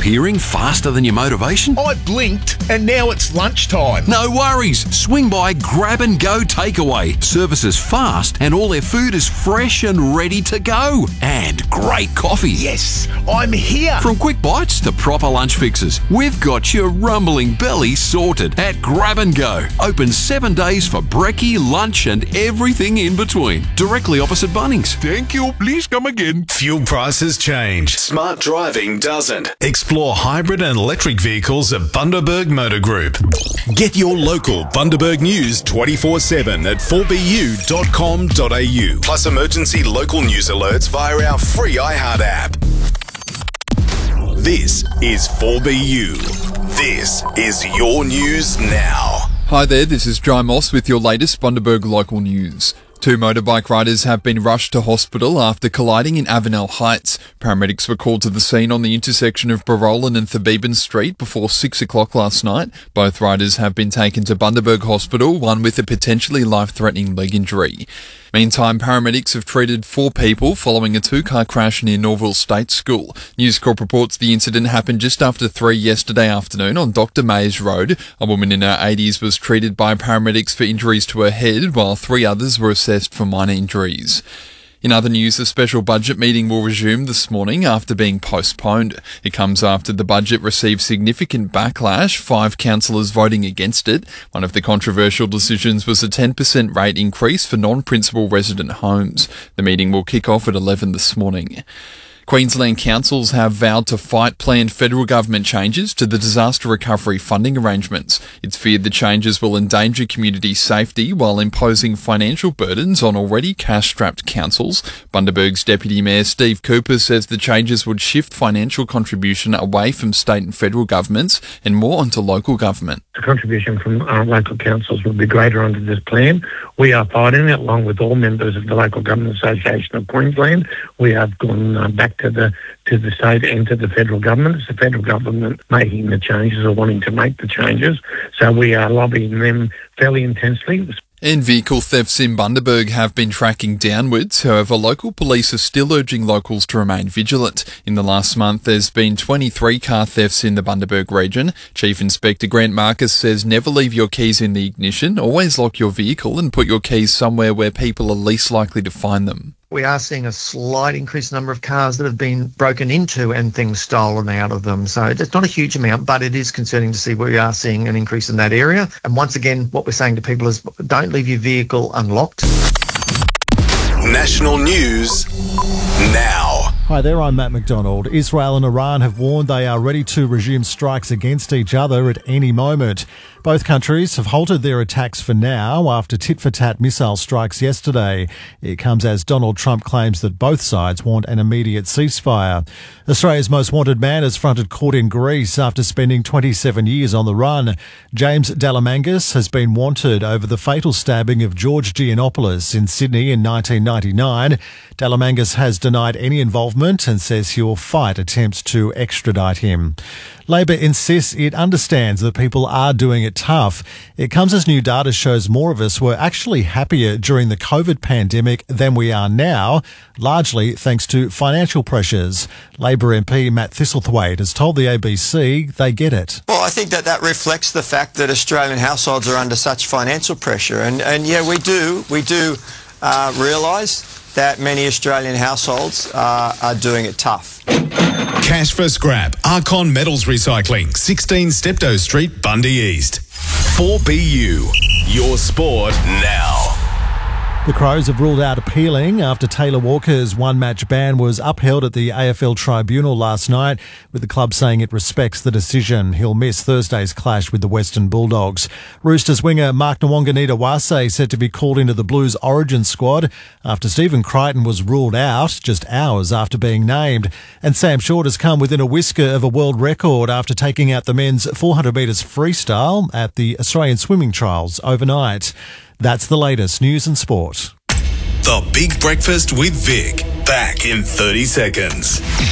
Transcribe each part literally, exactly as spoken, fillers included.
disappearing faster than your motivation? I blinked and now it's lunchtime. No worries. Swing by Grab and Go Takeaway. Service is fast and all their food is fresh and ready to go. And great coffee. Yes, I'm here. From quick bites to proper lunch fixes, we've got your rumbling belly sorted at Grab and Go. Open seven days for brekkie, lunch and everything in between. Directly opposite Bunnings. Thank you. Please come again. Fuel prices change. Smart driving doesn't. Explore hybrid and electric vehicles at Bundaberg Motor Group. Get your local Bundaberg news twenty-four seven at four b u dot com dot a u. Plus emergency local news alerts via our free iHeart app. This is four B U. This is your news now. Hi there, this is Jai Moss with your latest Bundaberg local news. Two motorbike riders have been rushed to hospital after colliding in Avenel Heights. Paramedics were called to the scene on the intersection of Barolan and Thabeben Street before six o'clock last night. Both riders have been taken to Bundaberg Hospital, one with a potentially life-threatening leg injury. Meantime, paramedics have treated four people following a two-car crash near Norville State School. News Corp reports the incident happened just after three yesterday afternoon on Doctor Mays Road. A woman in her eighties was treated by paramedics for injuries to her head, while three others were assessed for minor injuries. In other news, a special budget meeting will resume this morning after being postponed. It comes after the budget received significant backlash, five councillors voting against it. One of the controversial decisions was a ten percent rate increase for non-principal resident homes. The meeting will kick off at eleven this morning. Queensland councils have vowed to fight planned federal government changes to the disaster recovery funding arrangements. It's feared the changes will endanger community safety while imposing financial burdens on already cash-strapped councils. Bundaberg's Deputy Mayor Steve Cooper says the changes would shift financial contribution away from state and federal governments and more onto local government. The contribution from uh, local councils will be greater under this plan. We are fighting it along with all members of the Local Government Association of Queensland. We have gone uh, back to the to the state and to the federal government. It's the federal government making the changes or wanting to make the changes. So we are lobbying them fairly intensely. And vehicle thefts in Bundaberg have been tracking downwards. However, local police are still urging locals to remain vigilant. In the last month, there's been twenty-three car thefts in the Bundaberg region. Chief Inspector Grant Marcus says never leave your keys in the ignition, always lock your vehicle and put your keys somewhere where people are least likely to find them. We are seeing a slight increased number of cars that have been broken into and things stolen out of them. So it's not a huge amount, but it is concerning to see we are seeing an increase in that area. And once again, what we're saying to people is don't leave your vehicle unlocked. National news now. Hi there, I'm Matt McDonald. Israel and Iran have warned they are ready to resume strikes against each other at any moment. Both countries have halted their attacks for now after tit-for-tat missile strikes yesterday. It comes as Donald Trump claims that both sides want an immediate ceasefire. Australia's most wanted man has fronted court in Greece after spending twenty-seven years on the run. James Dalamangas has been wanted over the fatal stabbing of George Giannopoulos in Sydney in nineteen ninety-nine. Dalamangas has denied any involvement and says he will fight attempts to extradite him. Labor insists it understands that people are doing it tough. It comes as new data shows more of us were actually happier during the COVID pandemic than we are now, largely thanks to financial pressures. Labor M P Matt Thistlethwaite has told the A B C they get it. Well, I think that that reflects the fact that Australian households are under such financial pressure. And, and yeah, we do, we do uh, realise that many Australian households uh, are doing it tough. Cash for scrap. Archon Metals Recycling, sixteen Steptoe Street, Bundy East. four B U, your sport now. The Crows have ruled out appealing after Taylor Walker's one-match ban was upheld at the A F L tribunal last night, with the club saying it respects the decision. He'll miss Thursday's clash with the Western Bulldogs. Roosters winger Mark Nwanganita-Wase said to be called into the Blues origin squad after Stephen Crichton was ruled out just hours after being named. And Sam Short has come within a whisker of a world record after taking out the men's four hundred metres freestyle at the Australian Swimming Trials overnight. That's the latest news and sport. The Big Breakfast with Vic. Back in thirty seconds.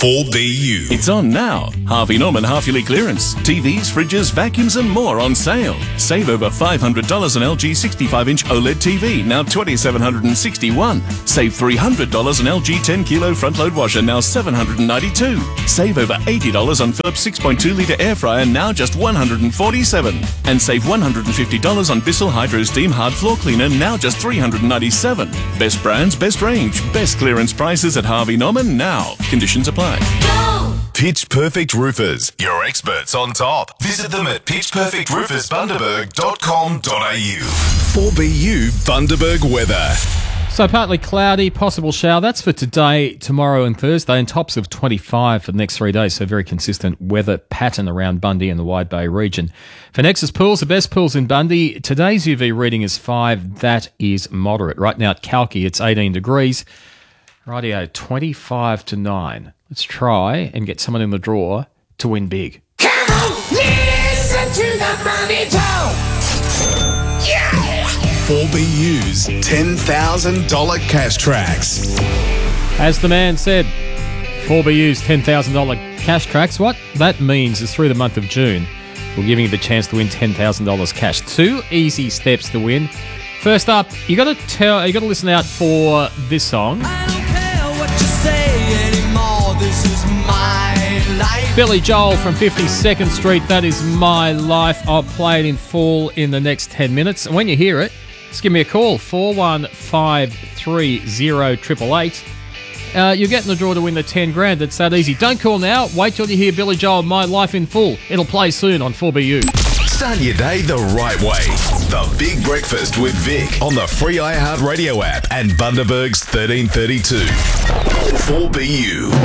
four B U. It's on now. Harvey Norman half-yearly clearance. T Vs, fridges, vacuums and more on sale. Save over five hundred dollars on L G sixty-five inch OLED T V, now two thousand seven hundred sixty-one dollars. Save three hundred dollars on L G ten kilo front-load washer, now seven hundred ninety-two dollars. Save over eighty dollars on Philips six point two litre air fryer, now just one hundred forty-seven dollars. And save one hundred fifty dollars on Bissell Hydro Steam hard floor cleaner, now just three hundred ninety-seven dollars. Best brands, best range, best clearance prices at Harvey Norman now. Conditions apply. Go! Pitch Perfect Roofers, your experts on top. Visit them at pitch perfect roofers bundaberg dot com dot a u. four B U Bundaberg weather. So partly cloudy, possible shower. That's for today, tomorrow and Thursday, and tops of twenty-five for the next three days. So very consistent weather pattern around Bundy and the Wide Bay region. For Nexus Pools, the best pools in Bundy, today's U V reading is five. That is moderate. Right now at Kalki, it's eighteen degrees. Rightio, twenty-five to nine. Let's try and get someone in the draw to win big. Come on, listen to the Bundy Talk. Yeah! four B U's ten thousand dollars cash tracks. As the man said, four B U's ten thousand dollars cash tracks. What that means is through the month of June, we're giving you the chance to win ten thousand dollars cash. Two easy steps to win. First up, you got to tell, you got to listen out for this song. I don't care what you say anymore. This is my life. Billy Joel from fifty-second Street. That is my life. I'll play it in full in the next ten minutes. And when you hear it, just give me a call, four one five three zero eight eight eight. Uh, you're getting the draw to win the ten grand. It's that easy. Don't call now. Wait till you hear Billy Joel, My Life in Full. It'll play soon on four B U. Start your day the right way. The Big Breakfast with Vic on the free iHeartRadio app and Bundaberg's thirteen thirty-two. four B U.